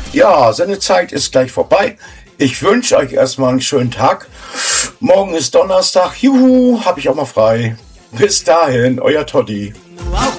Ja, Sendezeit ist gleich vorbei. Ich wünsche euch erstmal einen schönen Tag. Morgen ist Donnerstag. Juhu, hab ich auch mal frei. Bis dahin, euer Toddy.